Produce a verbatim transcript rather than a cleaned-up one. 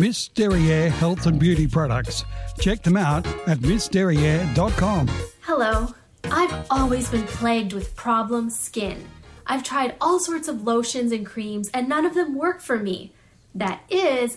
Miss Derriere Health and Beauty Products. Check them out at miss derriere dot com. Hello. I've always been plagued with problem skin. I've tried all sorts of lotions and creams and none of them work for me. That is,